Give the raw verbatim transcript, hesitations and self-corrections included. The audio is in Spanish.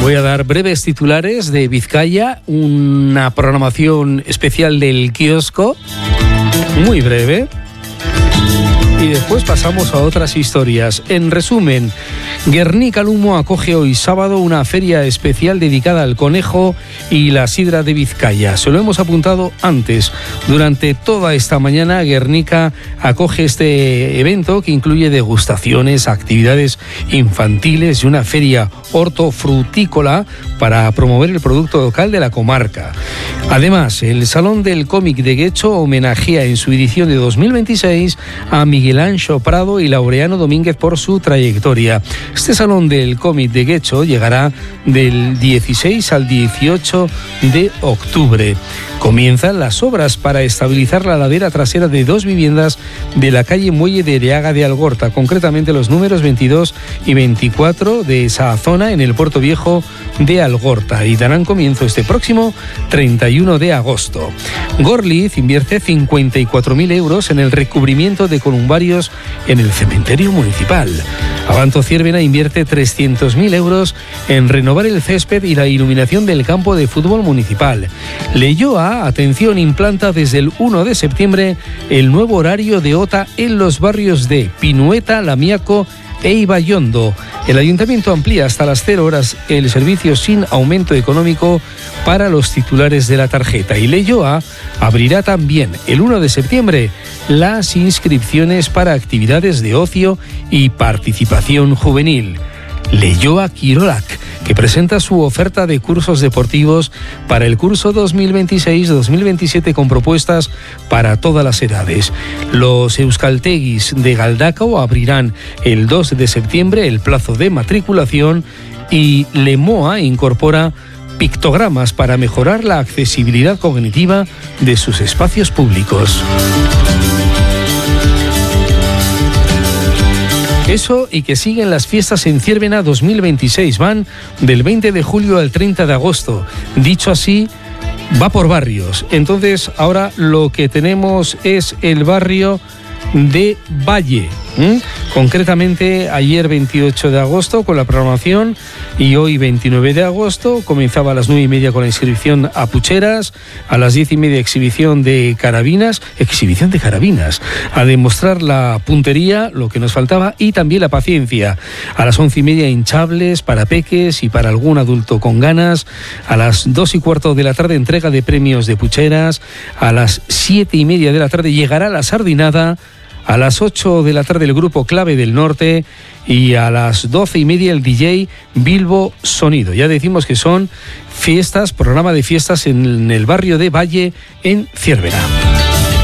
Voy a dar breves titulares de Vizcaya, una programación especial del kiosco, muy breve, y después pasamos a otras historias. En resumen, Guernica Lumo acoge hoy sábado una feria especial dedicada al conejo y la sidra de Vizcaya. Se lo hemos apuntado antes. Durante toda esta mañana, Guernica acoge este evento que incluye degustaciones, actividades infantiles y una feria hortofrutícola para promover el producto local de la comarca. Además, el Salón del Cómic de Guecho homenajea en su edición de dos mil veintiséis a Miguel Anxo Prado y Laureano Domínguez por su trayectoria. Este Salón del Cómic de Guecho llegará del dieciséis al dieciocho de octubre. Comienzan las obras para estabilizar la ladera trasera de dos viviendas de la calle Muelle de Ereaga de Algorta, concretamente los números veintidós y veinticuatro de esa zona en el Puerto Viejo de Algorta, y darán comienzo este próximo treinta y uno de agosto. Gorliz invierte cincuenta y cuatro mil euros en el recubrimiento de columbarios en el cementerio municipal. Abanto Ciervena invierte trescientos mil euros en renovar el césped y la iluminación del campo de fútbol municipal. Leioa, atención, implanta desde el uno de septiembre el nuevo horario de OTA en los barrios de Pinueta, Lamiaco e Ibayondo. El ayuntamiento amplía hasta las cero horas el servicio sin aumento económico para los titulares de la tarjeta. Y Leioa abrirá también el uno de septiembre las inscripciones para actividades de ocio y participación juvenil. Leioa Quirolac, que presenta su oferta de cursos deportivos para el curso dos mil veintiséis dos mil veintisiete con propuestas para todas las edades. Los euskalteguis de Galdakao abrirán el dos de septiembre el plazo de matriculación, y Lemoa incorpora pictogramas para mejorar la accesibilidad cognitiva de sus espacios públicos. Eso, y que siguen las fiestas en Ciervena dos mil veintiséis. Van del veinte de julio al treinta de agosto. Dicho así, va por barrios. Entonces, ahora lo que tenemos es el barrio de Valle. ¿Mm? Concretamente, ayer veintiocho de agosto con la programación, y hoy veintinueve de agosto comenzaba a las nueve y media con la inscripción a pucheras, a las diez y media exhibición de carabinas, exhibición de carabinas, a demostrar la puntería, lo que nos faltaba, y también la paciencia. A las once y media hinchables para peques y para algún adulto con ganas. A las dos y cuarto de la tarde entrega de premios de pucheras. A las siete y media de la tarde llegará la sardinada. A las ocho de la tarde el grupo Clave del Norte, y a las doce y media el D J Bilbo Sonido. Ya decimos que son fiestas, programa de fiestas en el barrio de Valle, en Ciervena.